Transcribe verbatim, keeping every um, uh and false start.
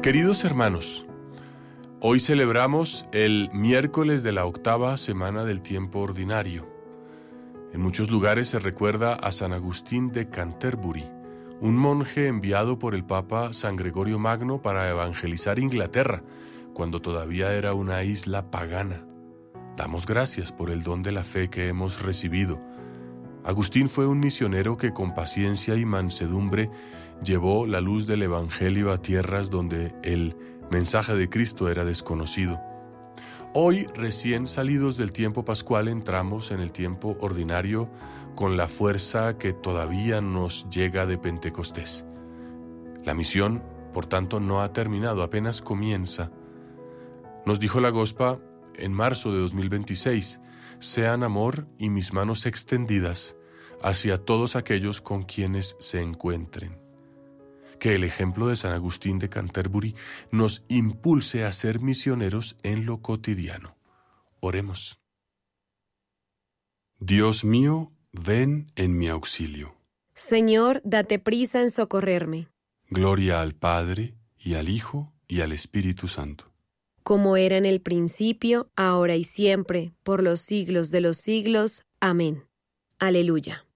Queridos hermanos, hoy celebramos el miércoles de la octava semana del tiempo ordinario. En muchos lugares se recuerda a San Agustín de Canterbury, un monje enviado por el Papa San Gregorio Magno para evangelizar Inglaterra, cuando todavía era una isla pagana. Damos gracias por el don de la fe que hemos recibido. Agustín fue un misionero que con paciencia y mansedumbre llevó la luz del Evangelio a tierras donde el mensaje de Cristo era desconocido. Hoy, recién salidos del tiempo pascual, entramos en el tiempo ordinario con la fuerza que todavía nos llega de Pentecostés. La misión, por tanto, no ha terminado, apenas comienza. Nos dijo la Gospa en marzo de dos mil veintiséis, sean amor y mis manos extendidas hacia todos aquellos con quienes se encuentren. Que el ejemplo de San Agustín de Canterbury nos impulse a ser misioneros en lo cotidiano. Oremos. Dios mío, ven en mi auxilio. Señor, date prisa en socorrerme. Gloria al Padre, y al Hijo, y al Espíritu Santo. Como era en el principio, ahora y siempre, por los siglos de los siglos. Amén. Aleluya.